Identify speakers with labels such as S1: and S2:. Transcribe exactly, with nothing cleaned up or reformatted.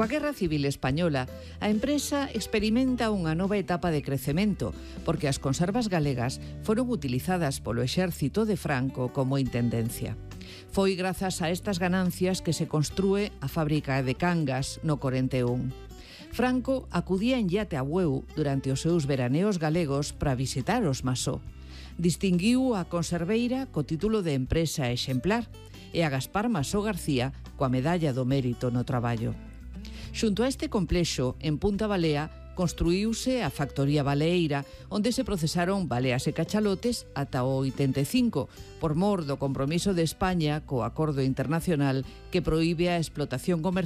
S1: Coa Guerra Civil Española, a empresa experimenta unha nova etapa de crecemento, porque as conservas galegas foron utilizadas polo exército de Franco como intendencia. Foi grazas a estas ganancias que se construe a fábrica de Cangas no corenta e un. Franco acudía en yate a Bueu durante os seus veraneos galegos para visitar os Masó. Distinguiu a conserveira co título de empresa exemplar e a Gaspar Masó García coa medalla do mérito no traballo. Xunto a este complexo, en Punta Balea, construíuse a factoría baleeira, onde se procesaron baleas e cachalotes ata o oitenta e cinco, por mor do compromiso de España co acordo internacional que proíbe a explotación comercial